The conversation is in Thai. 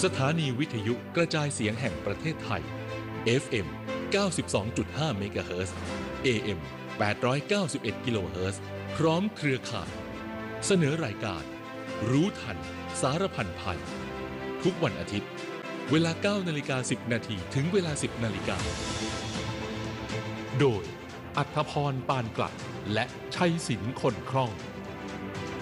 สถานีวิทยุกระจายเสียงแห่งประเทศไทย FM 92.5 เมกะเฮิรตซ์ AM 891 กิโลเฮิรตซ์พร้อมเครือข่ายเสนอรายการรู้ทันสารพันภัยทุกวันอาทิตย์เวลา 9:10 นาทีถึงเวลา 10 นาฬิกาโดยอัธพร ปานกลัดและชัยศิลป์ คนคล่อง